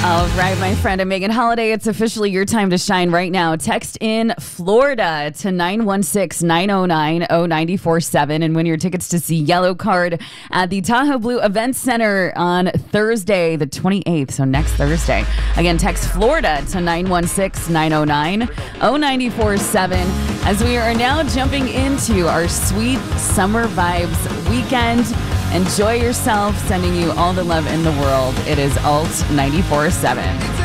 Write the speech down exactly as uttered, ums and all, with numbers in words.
All right, my friend, I'm Megan Holiday. It's officially your time to shine right now. Text in Florida to nine one six, nine oh nine, oh nine four seven and win your tickets to see Yellow Card at the Tahoe Blue Event Center on Thursday, the twenty-eighth, so next Thursday. Again, text Florida to nine one six, nine oh nine, oh nine four seven as we are now jumping into our sweet summer vibes weekend. Enjoy yourself, sending you all the love in the world. It is Alt ninety-four point seven.